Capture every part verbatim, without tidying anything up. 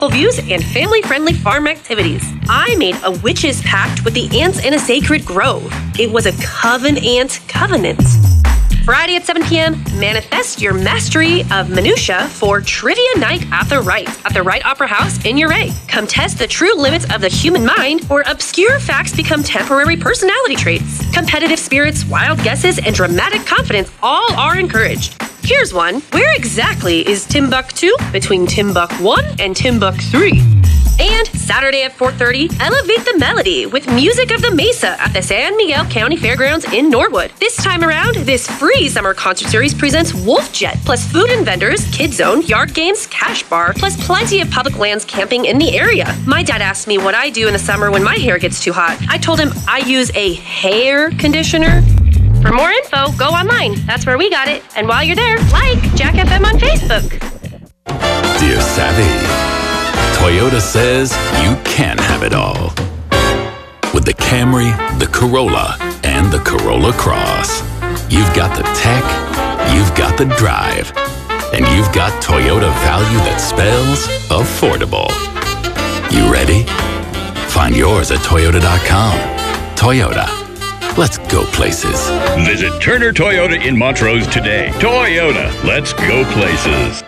views and family-friendly farm activities. I made a witch's pact with the ants in a sacred grove. It was a coven ant covenant. Friday at seven p.m., manifest your mastery of minutia for Trivia Night at the Right at the Wright Opera House in Ouray. Come test the true limits of the human mind, where obscure facts become temporary personality traits. Competitive spirits, wild guesses, and dramatic confidence all are encouraged. Here's one. Where exactly is Timbuktu between Timbuk one and Timbuk three? And Saturday at four thirty, elevate the melody with Music of the Mesa at the San Miguel County Fairgrounds in Norwood. This time around, this free summer concert series presents Wolf Jet, plus food and vendors, Kid Zone, yard games, cash bar, plus plenty of public lands camping in the area. My dad asked me what I do in the summer when my hair gets too hot. I told him I use a hair conditioner. For more info, go online. That's where we got it. And while you're there, like Jack F M on Facebook. Dear Savvy, Toyota says you can have it all. With the Camry, the Corolla, and the Corolla Cross. You've got the tech, you've got the drive, and you've got Toyota value that spells affordable. You ready? Find yours at Toyota dot com. Toyota. Let's go places. Visit Turner Toyota in Montrose today. Toyota. Let's go places.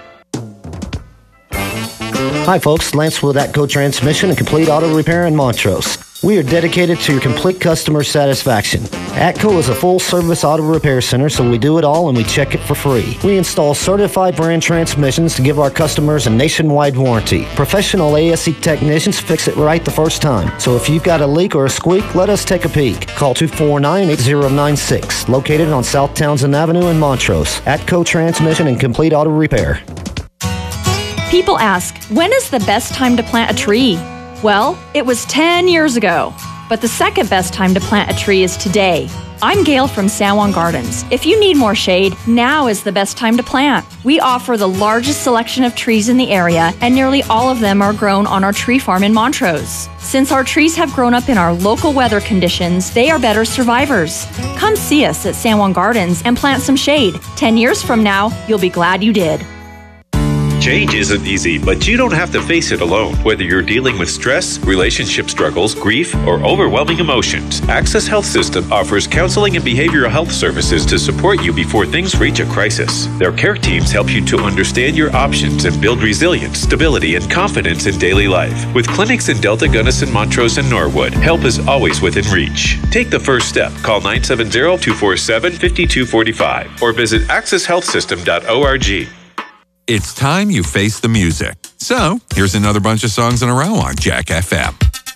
Hi folks, Lance with Atco Transmission and Complete Auto Repair in Montrose. We are dedicated to your complete customer satisfaction. Atco is a full-service auto repair center, so we do it all and we check it for free. We install certified brand transmissions to give our customers a nationwide warranty. Professional A S E technicians fix it right the first time. So if you've got a leak or a squeak, let us take a peek. Call two four nine, eight zero nine six, located on South Townsend Avenue in Montrose. Atco Transmission and Complete Auto Repair. People ask, when is the best time to plant a tree? Well, it was ten years ago, but the second best time to plant a tree is today. I'm Gail from San Juan Gardens. If you need more shade, now is the best time to plant. We offer the largest selection of trees in the area, and nearly all of them are grown on our tree farm in Montrose. Since our trees have grown up in our local weather conditions, they are better survivors. Come see us at San Juan Gardens and plant some shade. Ten years from now, you'll be glad you did. Change isn't easy, but you don't have to face it alone. Whether you're dealing with stress, relationship struggles, grief, or overwhelming emotions, Access Health System offers counseling and behavioral health services to support you before things reach a crisis. Their care teams help you to understand your options and build resilience, stability, and confidence in daily life. With clinics in Delta, Gunnison, Montrose, and Norwood, help is always within reach. Take the first step. Call nine seven zero, two four seven, five two four five or visit access health system dot org. It's time you face the music. So, here's another bunch of songs in a row on Jack F M.